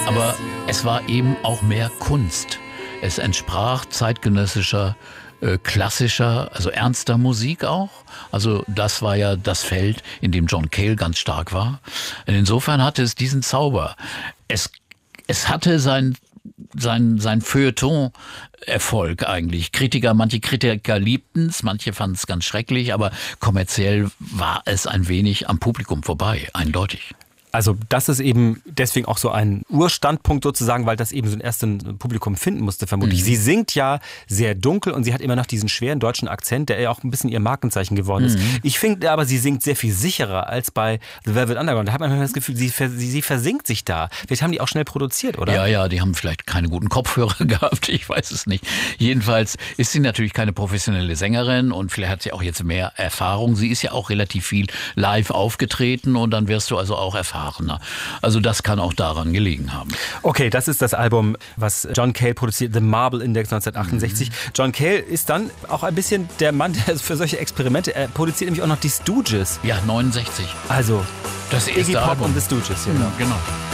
Aber es war eben auch mehr Kunst. Es entsprach zeitgenössischer, klassischer, also ernster Musik auch. Also das war ja das Feld, in dem John Cale ganz stark war. Und insofern hatte es diesen Zauber. Es hatte sein Feuilleton-Erfolg eigentlich. Manche Kritiker liebten es, manche fanden es ganz schrecklich, aber kommerziell war es ein wenig am Publikum vorbei, eindeutig. Also das ist eben deswegen auch so ein Urstandpunkt sozusagen, weil das eben so ein erstes Publikum finden musste, vermutlich. Sie singt ja sehr dunkel und sie hat immer noch diesen schweren deutschen Akzent, der ja auch ein bisschen ihr Markenzeichen geworden ist. Ich finde aber, sie singt sehr viel sicherer als bei The Velvet Underground. Da hat man manchmal das Gefühl, sie versinkt sich da. Vielleicht haben die auch schnell produziert, oder? Ja, die haben vielleicht keine guten Kopfhörer gehabt, ich weiß es nicht. Jedenfalls ist sie natürlich keine professionelle Sängerin und vielleicht hat sie auch jetzt mehr Erfahrung. Sie ist ja auch relativ viel live aufgetreten und dann wirst du also auch erfahrener. Also das kann auch daran gelegen haben. Okay, das ist das Album, was John Cale produziert, The Marble Index 1968. John Cale ist dann auch ein bisschen der Mann für solche Experimente. Er produziert nämlich auch noch die Stooges. Ja, 69. Also das Iggy erste Pop Album. und The Stooges. Genau.